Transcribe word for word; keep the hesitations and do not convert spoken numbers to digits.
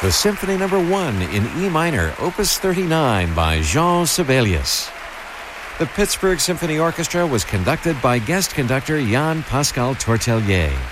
the Symphony Number One in E minor, Opus thirty-nine by Jean Sibelius. The Pittsburgh Symphony Orchestra was conducted by guest conductor Jan Pascal Tortelier.